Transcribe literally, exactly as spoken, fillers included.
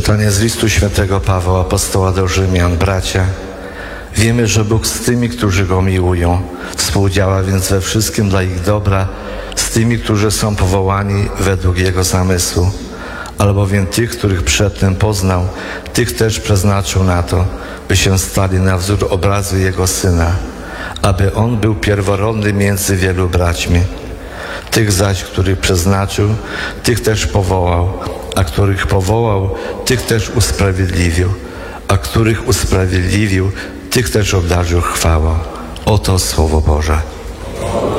Czytanie z listu świętego Pawła apostoła do Rzymian. Bracia, wiemy, że Bóg z tymi, którzy Go miłują, współdziała więc we wszystkim dla ich dobra, z tymi, którzy są powołani według Jego zamysłu. Albowiem tych, których przedtem poznał, tych też przeznaczył na to, by się stali na wzór obrazu Jego Syna, aby On był pierworodny między wielu braćmi. Tych zaś, których przeznaczył, tych też powołał, a których powołał, tych też usprawiedliwił, a których usprawiedliwił, tych też obdarzył chwałą. Oto Słowo Boże.